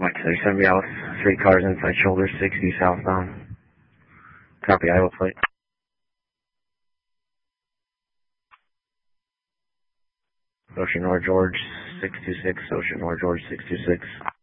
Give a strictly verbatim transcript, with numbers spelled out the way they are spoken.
Mike thirty-seven Dallas, three cars inside shoulder, sixty southbound. Copy, Iowa plate. Ocean Nord George six two six, Ocean Nord George six two six.